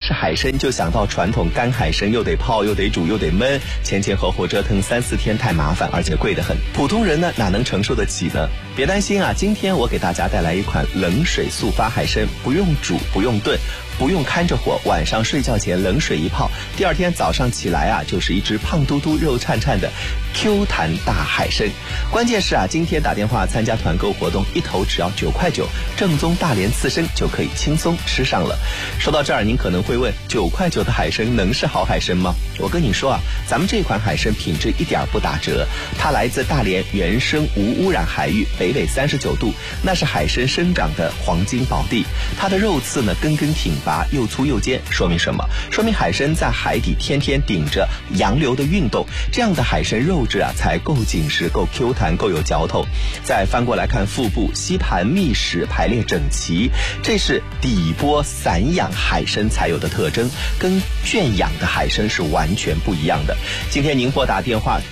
是海参，就想到传统干海参，又得泡又得煮又得焖，前后折腾3-4天太麻烦，而且贵得很。普通人呢哪能承受得起呢？别担心啊，今天我给大家带来一款冷水速发海参，不用煮，不用炖，不用看着火，晚上睡觉前冷水一泡，第二天早上起来啊，就是一只胖嘟嘟、肉颤颤的 Q 弹大海参。关键是啊，今天打电话参加团购活动，一头只要9块9，正宗大连刺身就可以轻松吃上了。说到这儿，您可能会问，9块9的海参能是好海参吗？我跟你说啊，咱们这款海参品质一点不打折，它来自大连原生无污染海域，北纬39度，那是海参生长的黄金宝地。它的肉刺呢根根挺拔，又粗又尖，说明什么？说明海参在海底天天顶着洋流的运动，这样的海参肉质啊才够紧实、够 Q 弹、够有嚼头。再翻过来看腹部，吸盘密实，排列整齐，这是底波散养海参才有的特征，跟圈养的海参是完全不一样的。今天您拨打电话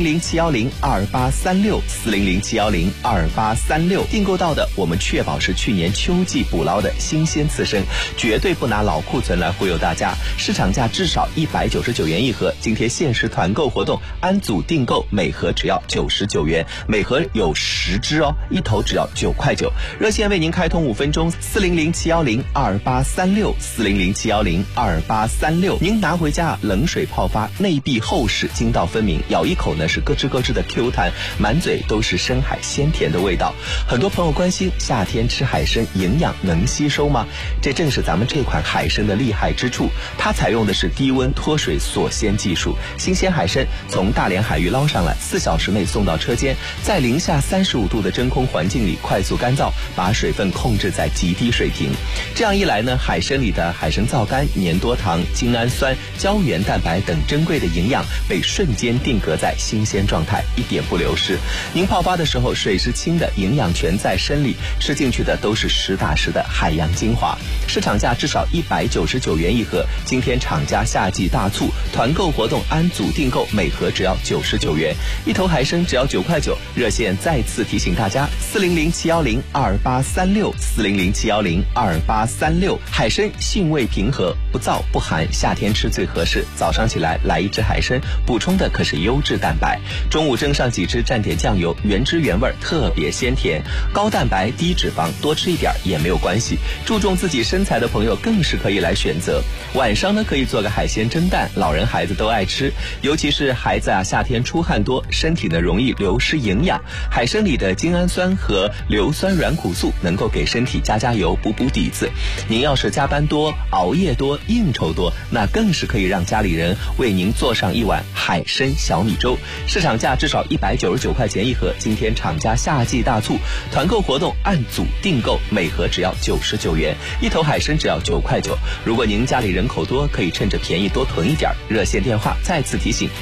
400-710-2836，400-710-2836，订购到的我们确保是去年秋季捕捞的新鲜刺参，绝对不拿老库存来忽悠大家，市场价至少199元一盒，今天限时团购活动，按组订购，每盒只要99元，每盒有10只哦，一头只要9块9。热线为您开通5分钟，400-710-2836，400-710-2836。您拿回家冷水泡发，内壁厚实，筋道分明，咬一口呢是咯吱咯吱的 Q 弹，满嘴都是深海鲜甜的味道。很多朋友关心，夏天吃海参营养能吸收吗？这正是咱们这款海参的厉害之处，它采用的是低温脱水锁鲜技术，新鲜海参从大连海域捞上来，4小时内送到车间，在零下35度的真空环境里快速干燥，把水分控制在极低水平。这样一来呢，海参里的海参皂苷、粘多糖、精氨酸、胶原蛋白等珍贵的营养被瞬间定格在新鲜状态，一点不流失。您泡发的时候水是清的，营养全在参里，吃进去的都是实打实的海洋精华。市场价至少199元一盒，今天厂家夏季大促团购活动，按组订购，每盒只要99元，一头海参只要9块9。热线再次提醒大家，400-710-2836，400-710-2836。海参性味平和，不燥不寒，夏天吃最合适。早上起来来一只海参，补充的可是优质蛋白。中午蒸上几只，蘸点酱油，原汁原味，特别鲜甜，高蛋白低脂肪，多吃一点也没有关系。注重自己身材的朋友更是可以来选择。晚上呢可以做个海鲜蒸蛋，老人孩子都爱吃，尤其是孩子啊，夏天出汗多，身体呢容易流失营养，海参里的精氨酸和硫酸软骨素能够给身体加油，补底子。您要是加班多、熬夜多、应酬多，那更是可以让家里人为您做上一碗海参小米粥。市场价至少199块钱一盒，今天厂家夏季大促团购活动，按组订购，每盒只要99元，一头海参只要9块9。如果您家里人口多，可以趁着便宜多囤一点。热线电话再次提醒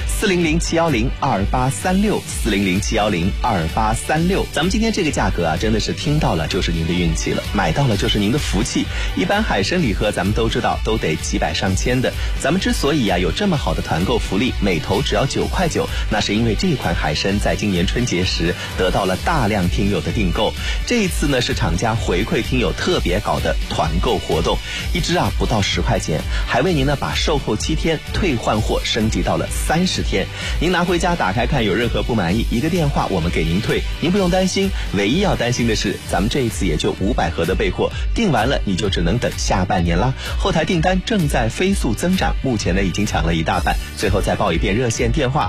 ：400-710-2836，400-710-2836。咱们今天这个价格啊，真的是听到了就是您的运气了，买到了就是您的福气。一般海参礼盒咱们都知道都得几百上千的，咱们之所以有这么好的团购福利，每头只要9块9，那是因为这款海参在今年春节时得到了大量听友的订购。这一次呢是厂家回馈听友特别搞的团购活动，一只啊不到10块钱，还为您呢把售后7天退换货升级到了30天。您拿回家打开看，有任何不满意，一个电话我们给您退，您不用担心。唯一要担心的是，咱们这一次也就500盒的备货，订完了你就只能等下半年啦。后台订单正在飞速增长，目前呢已经抢了一大半。最后再报一遍热线电话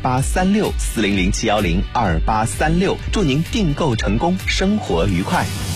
：400-710-2836，400-710-2836。祝您订购成功，生活愉快。